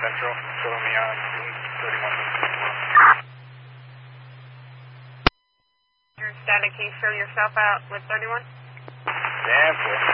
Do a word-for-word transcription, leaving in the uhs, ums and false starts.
Central, show me on thirty-one. Your static, can you show yourself out with thirty-one? Yeah,